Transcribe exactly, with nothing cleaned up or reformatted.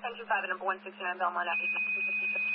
ten two five at number one sixty-nine Belmont Avenue.